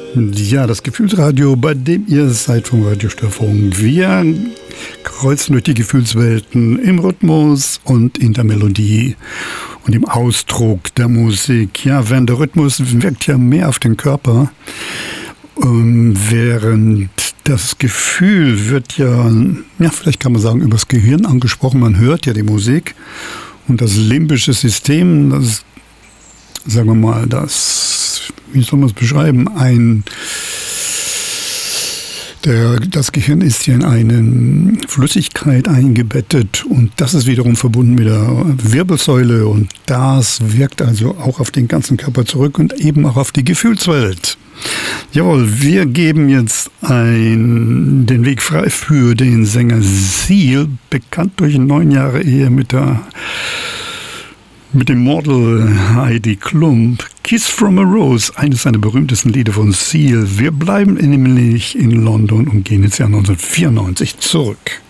Ja, das Gefühlsradio, bei dem ihr seid vom Radiostörfunk. Wir kreuzen durch die Gefühlswelten im Rhythmus und in der Melodie und im Ausdruck der Musik. Ja, während der Rhythmus wirkt ja mehr auf den Körper, während das Gefühl wird ja, vielleicht kann man sagen, übers Gehirn angesprochen. Man hört ja die Musik und das limbische System, das, sagen wir mal, wie soll man es beschreiben? Das Gehirn ist hier in eine Flüssigkeit eingebettet und das ist wiederum verbunden mit der Wirbelsäule und das wirkt also auch auf den ganzen Körper zurück und eben auch auf die Gefühlswelt. Jawohl, wir geben jetzt den Weg frei für den Sänger Seal, bekannt durch 9 Jahre Ehe mit dem Model Heidi Klum. Kiss from a Rose, eines seiner berühmtesten Lieder von Seal. Wir bleiben nämlich in London und gehen ins Jahr 1994 zurück.